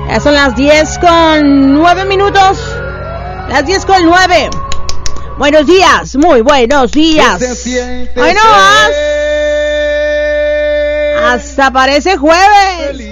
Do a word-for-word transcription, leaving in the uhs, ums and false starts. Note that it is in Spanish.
Ya son las diez con nueve minutos. Las diez con nueve. Buenos días, muy buenos días. Hoy no más. Hasta parece jueves.